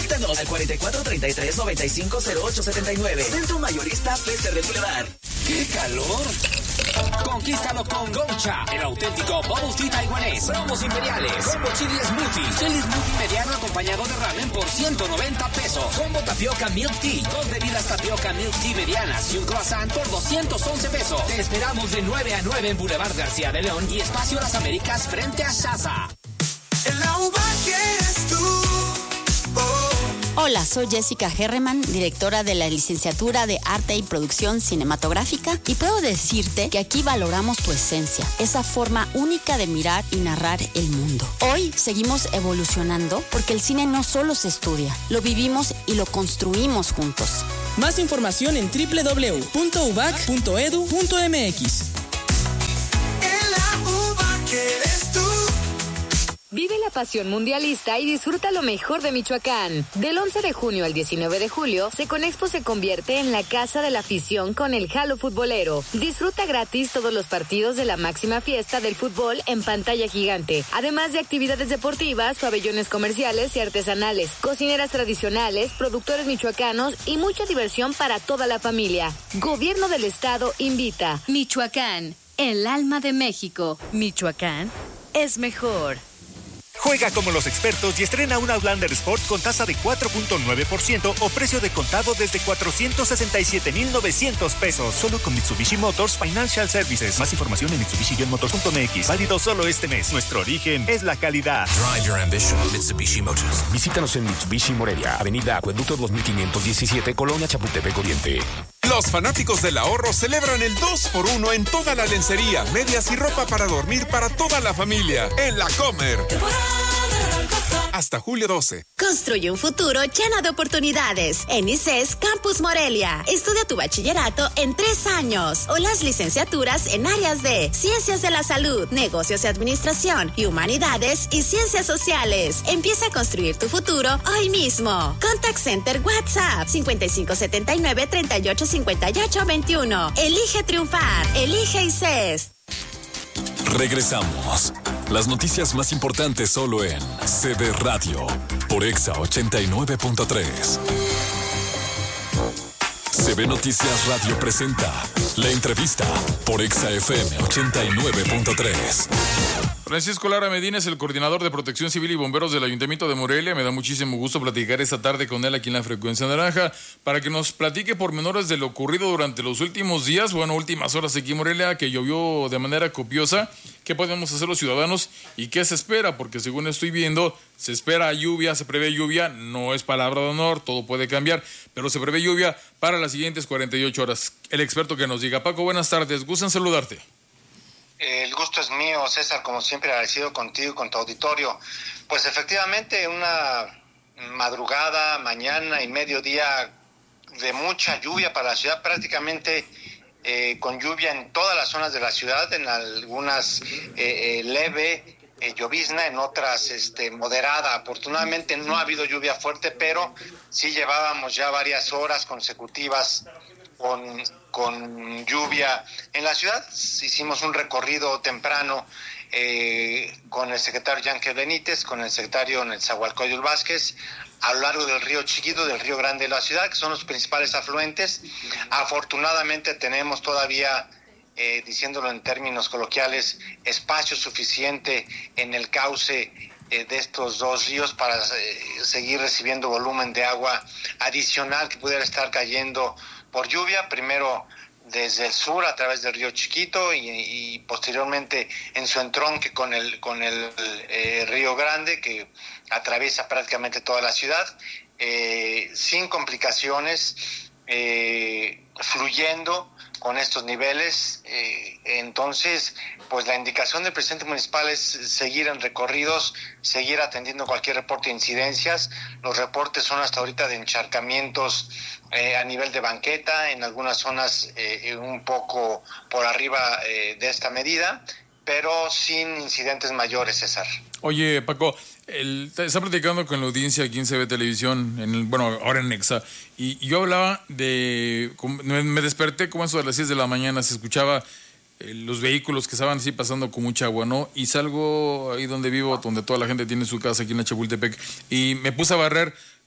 Visítanos al 4433-950879. Centro Mayorista Fester de Boulevard. ¡Qué calor! Conquístalo con Gongcha, el auténtico bubble tea taiwanés. Promos imperiales. Combo chili smoothie. Chili smoothie mediano acompañado de ramen por 190 pesos. Combo tapioca milk tea. 2 bebidas tapioca milk tea medianas y un croissant por 211 pesos. Te esperamos de 9 a 9 en Boulevard García de León y Espacio Las Américas frente a Shaza. En la uva que eres tú. Hola, soy Jessica Herreman, directora de la Licenciatura de Arte y Producción Cinematográfica, y puedo decirte que aquí valoramos tu esencia, esa forma única de mirar y narrar el mundo. Hoy seguimos evolucionando porque el cine no solo se estudia, lo vivimos y lo construimos juntos. Más información en www.ubac.edu.mx. En la uva que eres tú. Vive la pasión mundialista y disfruta lo mejor de Michoacán. Del 11 de junio al 19 de julio, Seconexpo se convierte en la casa de la afición con el Jalo Futbolero. Disfruta gratis todos los partidos de la máxima fiesta del fútbol en pantalla gigante, además de actividades deportivas, pabellones comerciales y artesanales, cocineras tradicionales, productores michoacanos y mucha diversión para toda la familia. Gobierno del Estado invita. Michoacán, el alma de México. Michoacán es mejor. Juega como los expertos y estrena un Outlander Sport con tasa de 4.9% o precio de contado desde 467,900 pesos. Solo con Mitsubishi Motors Financial Services. Más información en mitsubishi-motors.mx. Válido solo este mes. Nuestro origen es la calidad. Drive your ambition, Mitsubishi Motors. Visítanos en Mitsubishi Morelia, Avenida Acueducto 2517, Colonia Chapultepec Oriente. Los fanáticos del ahorro celebran el 2x1 en toda la lencería, medias y ropa para dormir para toda la familia. En La Comer. Hasta julio 12. Construye un futuro lleno de oportunidades. En ICES Campus Morelia. Estudia tu bachillerato en 3 años o las licenciaturas en áreas de Ciencias de la Salud, Negocios y Administración y Humanidades y Ciencias Sociales. Empieza a construir tu futuro hoy mismo. Contact Center WhatsApp 5579-385821. Elige triunfar. Elige ICES. Regresamos. Las noticias más importantes solo en CB Radio por Exa 89.3. CB Noticias Radio presenta la entrevista por Exa FM 89.3. Francisco Lara Medina es el coordinador de Protección Civil y Bomberos del Ayuntamiento de Morelia. Me da muchísimo gusto platicar esta tarde con él aquí en la Frecuencia Naranja para que nos platique pormenores de lo ocurrido durante los últimos días, últimas horas aquí en Morelia, que llovió de manera copiosa. ¿Qué podemos hacer los ciudadanos y qué se espera? Porque según estoy viendo, se espera lluvia, se prevé lluvia, no es palabra de honor, todo puede cambiar, pero se prevé lluvia para las siguientes 48 horas. El experto que nos diga. Paco, buenas tardes, gusto en saludarte. El gusto es mío, César, como siempre agradecido contigo y con tu auditorio. Pues efectivamente una madrugada, mañana y mediodía de mucha lluvia para la ciudad, prácticamente con lluvia en todas las zonas de la ciudad, en algunas leve llovizna, en otras moderada. Afortunadamente no ha habido lluvia fuerte, pero sí llevábamos ya varias horas consecutivas con lluvia en la ciudad. Hicimos un recorrido temprano con el secretario Yankel Benítez, con el secretario Netzahualcóyotl Vázquez, a lo largo del río Chiquito, del río Grande de la ciudad, que son los principales afluentes. Afortunadamente tenemos todavía, diciéndolo en términos coloquiales, espacio suficiente en el cauce de estos dos ríos para seguir recibiendo volumen de agua adicional que pudiera estar cayendo por lluvia, primero desde el sur a través del río Chiquito y posteriormente en su entronque con el río Grande, que atraviesa prácticamente toda la ciudad, sin complicaciones, fluyendo con estos niveles. Entonces, pues la indicación del presidente municipal es seguir en recorridos, seguir atendiendo cualquier reporte de incidencias. Los reportes son hasta ahorita de encharcamientos a nivel de banqueta, en algunas zonas un poco por arriba de esta medida, pero sin incidentes mayores, César. Oye, Paco, está platicando con la audiencia aquí en CB Televisión, ahora en Nexa, y yo hablaba me desperté como eso de las 6 de la mañana, se escuchaba los vehículos que estaban así pasando con mucha agua, ¿no? Y salgo ahí donde vivo, donde toda la gente tiene su casa aquí en la Chapultepec, y me puse a barrer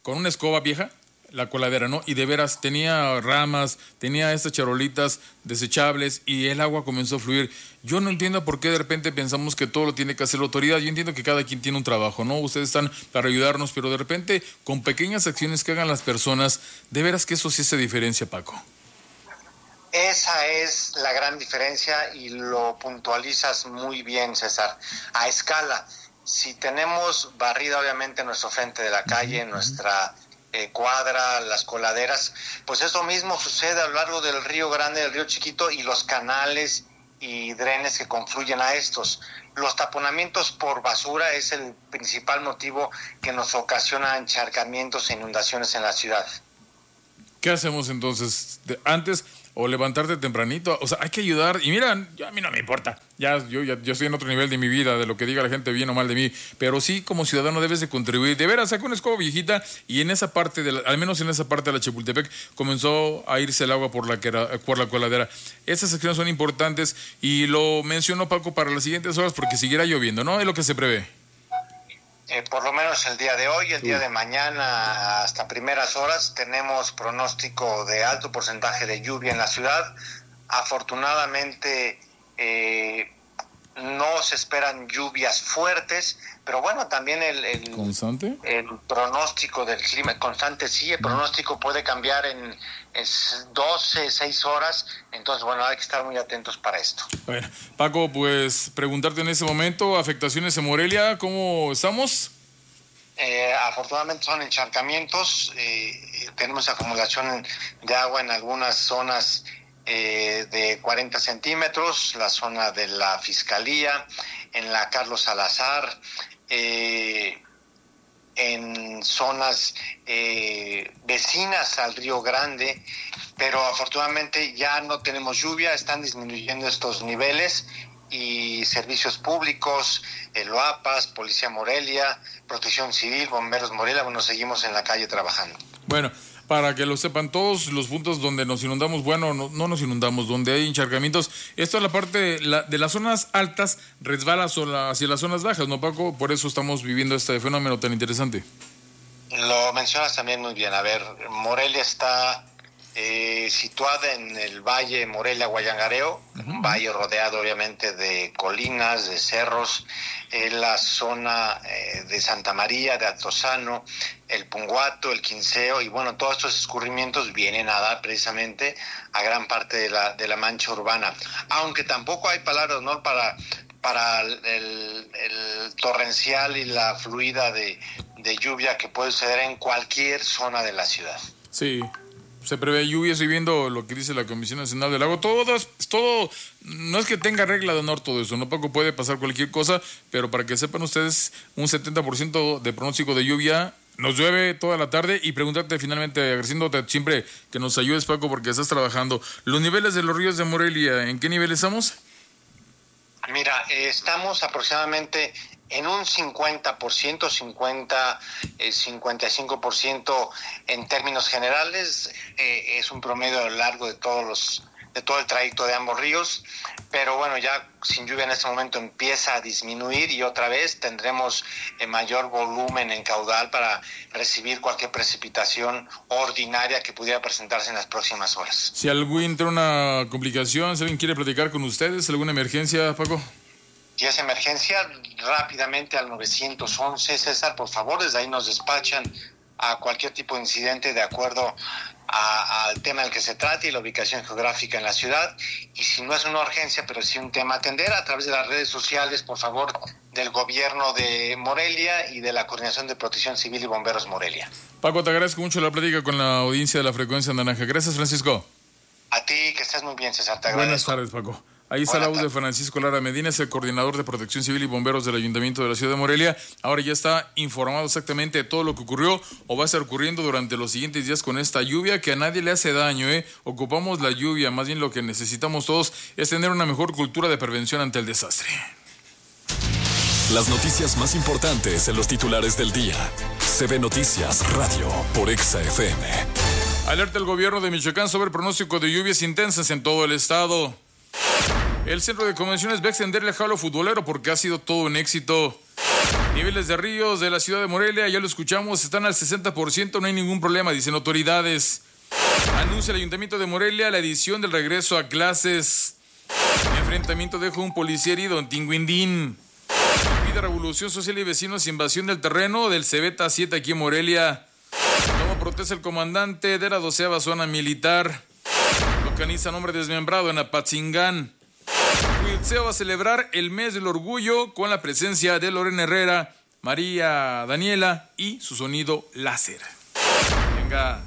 con una escoba vieja, la coladera, ¿no? Y de veras tenía ramas, tenía estas charolitas desechables y el agua comenzó a fluir. Yo no entiendo por qué de repente pensamos que todo lo tiene que hacer la autoridad. Yo entiendo que cada quien tiene un trabajo, ¿no? Ustedes están para ayudarnos, pero de repente con pequeñas acciones que hagan las personas, de veras que eso sí hace diferencia, Paco. Esa es la gran diferencia y lo puntualizas muy bien, César. A escala, si tenemos barrida obviamente nuestro frente de la calle, nuestra cuadra, las coladeras, pues eso mismo sucede a lo largo del Río Grande, del Río Chiquito y los canales y drenes que confluyen a estos. Los taponamientos por basura es el principal motivo que nos ocasiona encharcamientos e inundaciones en la ciudad. ¿Qué hacemos entonces? Antes o levantarte tempranito, o sea, hay que ayudar. Y mira, a mí no me importa, yo estoy en otro nivel de mi vida, de lo que diga la gente bien o mal de mí, pero sí como ciudadano debes de contribuir. De veras, saca una escoba viejita y en esa parte, al menos en esa parte de la Chapultepec, comenzó a irse el agua por la coladera. Esas acciones son importantes y lo menciono, Paco, para las siguientes horas porque seguirá lloviendo, ¿no? Es lo que se prevé. Por lo menos el día de hoy, el día de mañana, hasta primeras horas, tenemos pronóstico de alto porcentaje de lluvia en la ciudad. Afortunadamente, no se esperan lluvias fuertes, pero bueno, también el pronóstico del clima constante, sí, el pronóstico puede cambiar en 6 horas, entonces bueno, hay que estar muy atentos para esto. Bueno, Paco, pues preguntarte en ese momento, afectaciones en Morelia, ¿cómo estamos? Afortunadamente son encharcamientos, tenemos acumulación de agua en algunas zonas de 40 centímetros, la zona de la Fiscalía, en la Carlos Salazar, en zonas vecinas al Río Grande, pero afortunadamente ya no tenemos lluvia, están disminuyendo estos niveles y servicios públicos, el OAPAS, Policía Morelia, Protección Civil, Bomberos Morelia, bueno, seguimos en la calle trabajando. Bueno, para que lo sepan todos, los puntos donde nos inundamos, bueno, no nos inundamos, donde hay encharcamientos, esto es la parte de las zonas altas, resbala hacia las zonas bajas, ¿no, Paco? Por eso estamos viviendo este fenómeno tan interesante. Lo mencionas también muy bien. A ver, Morelia está situada en el valle Morelia-Guayangareo, un valle rodeado obviamente de colinas, de cerros, la zona de Santa María, de Altozano, el Punguato, el Quinceo, y bueno, todos estos escurrimientos vienen a dar precisamente a gran parte de la mancha urbana, aunque tampoco hay palabra de honor para el torrencial y la fluida de lluvia que puede suceder en cualquier zona de la ciudad. Sí, se prevé lluvia, estoy viendo lo que dice la Comisión Nacional del Agua, todo, no es que tenga regla de honor todo eso, no, Paco, puede pasar cualquier cosa, pero para que sepan ustedes, un 70% de pronóstico de lluvia, nos llueve toda la tarde, y preguntarte finalmente, agradeciéndote siempre que nos ayudes, Paco, porque estás trabajando, los niveles de los ríos de Morelia, ¿en qué nivel estamos? Mira, estamos aproximadamente en un 55% en términos generales, es un promedio a lo largo de todo el trayecto de ambos ríos, pero bueno, ya sin lluvia en este momento empieza a disminuir y otra vez tendremos mayor volumen en caudal para recibir cualquier precipitación ordinaria que pudiera presentarse en las próximas horas. Si alguien tiene una complicación, si alguien quiere platicar con ustedes, alguna emergencia, Paco. Si es emergencia, rápidamente al 911, César, por favor, desde ahí nos despachan a cualquier tipo de incidente de acuerdo al tema del que se trate y la ubicación geográfica en la ciudad. Y si no es una urgencia, pero sí un tema a atender, a través de las redes sociales, por favor, del gobierno de Morelia y de la Coordinación de Protección Civil y Bomberos Morelia. Paco, te agradezco mucho la plática con la audiencia de la Frecuencia Naranja. Gracias, Francisco. A ti, que estés muy bien, César, te agradezco. Buenas tardes, Paco. Ahí está la voz de Francisco Lara Medina, es el coordinador de Protección Civil y Bomberos del Ayuntamiento de la Ciudad de Morelia. Ahora ya está informado exactamente de todo lo que ocurrió o va a estar ocurriendo durante los siguientes días con esta lluvia que a nadie le hace daño, Ocupamos la lluvia, más bien lo que necesitamos todos es tener una mejor cultura de prevención ante el desastre. Las noticias más importantes en los titulares del día. CB Noticias Radio por Exa FM. Alerta el gobierno de Michoacán sobre el pronóstico de lluvias intensas en todo el estado. El Centro de Convenciones va a extender el jalo futbolero porque ha sido todo un éxito. Niveles de ríos de la ciudad de Morelia, ya lo escuchamos, están al 60%, no hay ningún problema, dicen autoridades. Anuncia el Ayuntamiento de Morelia la edición del regreso a clases. Enfrentamiento dejó un policía herido en Tinguindín. Pide revolución social y vecinos, invasión del terreno del Cebeta 7 aquí en Morelia. Toma protesta el comandante de la 12ª zona militar. Localizan hombre desmembrado en Apatzingán. Cuitzeo va a celebrar el mes del orgullo con la presencia de Lorena Herrera, María Daniela y su sonido láser. Venga.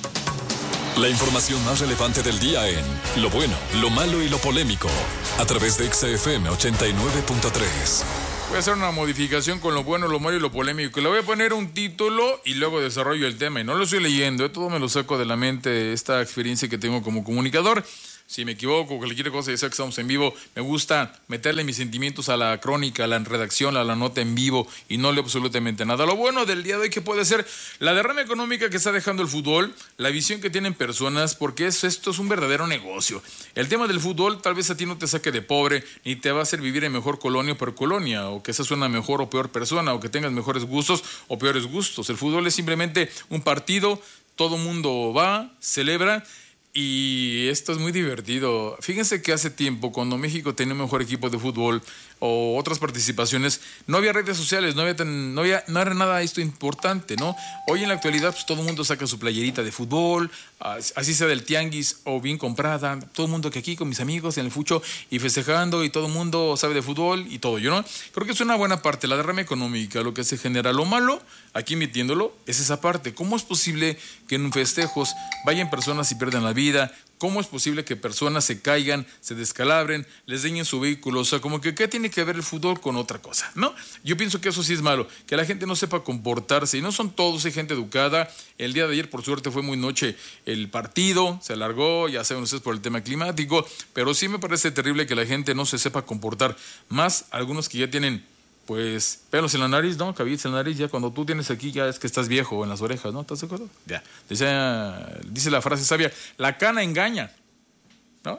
La información más relevante del día en lo bueno, lo malo y lo polémico, a través de XFM 89.3. Voy a hacer una modificación con lo bueno, lo malo y lo polémico. Le voy a poner un título y luego desarrollo el tema. Y no lo estoy leyendo, todo me lo saco de la mente, esta experiencia que tengo como comunicador. Si me equivoco, cualquier cosa, ya sé que estamos en vivo, me gusta meterle mis sentimientos a la crónica, a la redacción, a la nota en vivo y no leo absolutamente nada. Lo bueno del día de hoy que puede ser la derrama económica que está dejando el fútbol, la visión que tienen personas, porque esto es un verdadero negocio. El tema del fútbol tal vez a ti no te saque de pobre, ni te va a hacer vivir en mejor colonia o peor colonia, o que seas una mejor o peor persona, o que tengas mejores gustos o peores gustos. El fútbol es simplemente un partido, todo mundo va, celebra. Y esto es muy divertido. Fíjense que hace tiempo, cuando México tenía un mejor equipo de fútbol o otras participaciones, no había redes sociales, no era nada esto importante, ¿no? Hoy en la actualidad, pues todo el mundo saca su playerita de fútbol, así sea del tianguis o bien comprada. Todo el mundo que aquí con mis amigos en el fucho y festejando y todo el mundo sabe de fútbol y todo, ¿yo no? Creo que es una buena parte, la derrama económica, lo que se genera. Lo malo, aquí metiéndolo, es esa parte. ¿Cómo es posible que en festejos vayan personas y pierdan la vida? ¿Cómo es posible que personas se caigan, se descalabren, les dañen su vehículo? O sea, como que ¿qué tiene que ver el fútbol con otra cosa? ¿No? Yo pienso que eso sí es malo, que la gente no sepa comportarse. Y no son todos, hay gente educada. El día de ayer, por suerte, fue muy noche el partido, se alargó, ya saben ustedes, por el tema climático. Pero sí me parece terrible que la gente no se sepa comportar. Más algunos que ya tienen, pues, pelos en la nariz, ¿no? Cabillos en la nariz, ya cuando tú tienes aquí ya es que estás viejo en las orejas, ¿no? ¿Estás de acuerdo? Ya. Dice la frase sabia, la cana engaña, ¿no?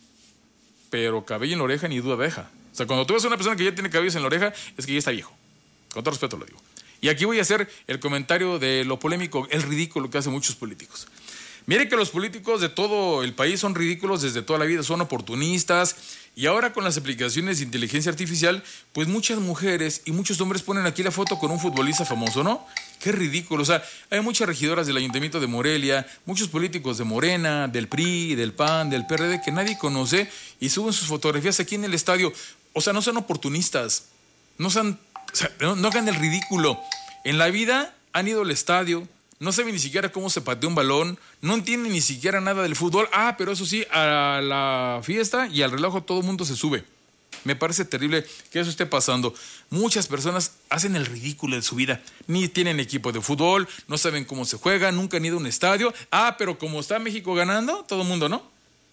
Pero cabello en la oreja ni duda deja. O sea, cuando tú ves a una persona que ya tiene cabellos en la oreja, es que ya está viejo. Con todo respeto lo digo. Y aquí voy a hacer el comentario de lo polémico, el ridículo que hacen muchos políticos. Mire que los políticos de todo el país son ridículos desde toda la vida, son oportunistas. Y ahora con las aplicaciones de inteligencia artificial, pues muchas mujeres y muchos hombres ponen aquí la foto con un futbolista famoso, ¿no? Qué ridículo. O sea, hay muchas regidoras del Ayuntamiento de Morelia, muchos políticos de Morena, del PRI, del PAN, del PRD, que nadie conoce y suben sus fotografías aquí en el estadio. O sea, no sean oportunistas, no hagan el ridículo. En la vida han ido al estadio, no saben ni siquiera cómo se patea un balón, no entienden ni siquiera nada del fútbol. Pero eso sí, a la fiesta y al relajo todo el mundo se sube. Me parece terrible que eso esté pasando. Muchas personas hacen el ridículo de su vida. Ni tienen equipo de fútbol, no saben cómo se juega, nunca han ido a un estadio. Pero como está México ganando, todo el mundo, ¿no?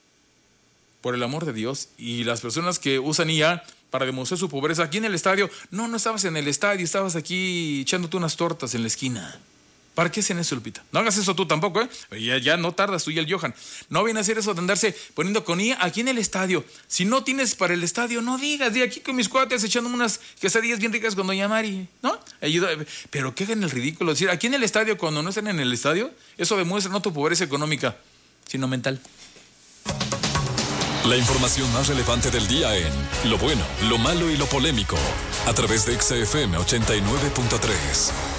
Por el amor de Dios. Y las personas que usan IA para demostrar su pobreza aquí en el estadio, no estabas en el estadio, estabas aquí echándote unas tortas en la esquina. ¿Para qué hacen eso, Lupita? No hagas eso tú tampoco, ¿eh? Ya no tardas tú y el Johan. No viene a hacer eso de andarse poniendo con IA aquí en el estadio. Si no tienes para el estadio, no digas. De aquí con mis cuates echándome unas quesadillas bien ricas con doña Mari, ¿no? Ayuda. Pero que hagan el ridículo. Decir, aquí en el estadio, cuando no están en el estadio, eso demuestra no tu pobreza económica, sino mental. La información más relevante del día en lo bueno, lo malo y lo polémico, a través de XFM 89.3.